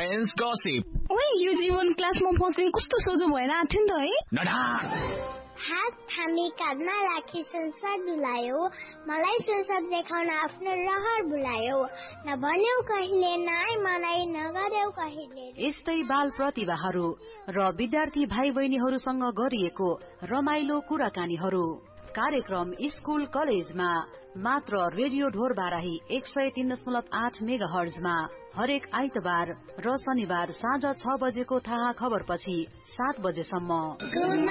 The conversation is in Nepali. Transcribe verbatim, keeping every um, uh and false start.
Friends gossip. ओए यो जीवन क्लासमा पस्ने कस्तो सोझो भएर आथ्यो नि त है। नडा हात थामी काँधमा राखी संसार डुलायो, मलाई संसार देखाउन आफ्नो रहर बुलायो। नभन्यौ कहिले नाइ मलाई, नगर्यौ कहिले। यस्तै बाल प्रतिभाहरू र विद्यार्थी भाइ बहिनीहरूसँग गरिएको रमाइलो कुराकानीहरू कार्यक्रम स्कुल कलेजमा मात्र रेडियो ढोर बाराही एक सय तीन दशमलव आठ मेगा हर्जमा हरेक आइतबार र शनिबार साँझ छ बजेको थाहा खबर पछि सात बजेसम्म।